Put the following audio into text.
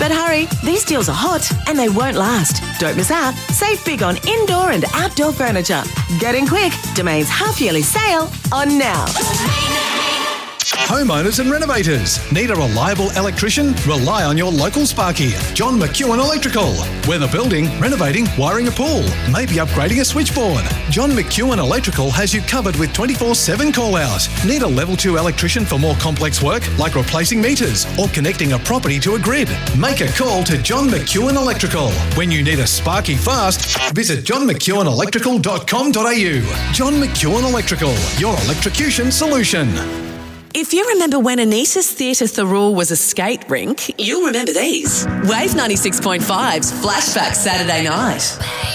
But hurry, these deals are hot and they won't last. Don't miss out. Save big on indoor and outdoor furniture. Get in quick. Domain's half-yearly sale on now. Homeowners and renovators. Need a reliable electrician? Rely on your local Sparky, John McEwen Electrical. Whether building, renovating, wiring a pool, maybe upgrading a switchboard, John McEwen Electrical has you covered with 24/7 call-out. Need a level 2 electrician for more complex work like replacing meters or connecting a property to a grid? Make a call to John McEwen Electrical. When you need a Sparky fast, visit johnmcewenelectrical.com.au. John McEwen Electrical, your electrocution solution. If you remember when Anita's Theatre Thirroul was a skate rink, you'll remember these. Wave 96.5's Flashback Saturday night.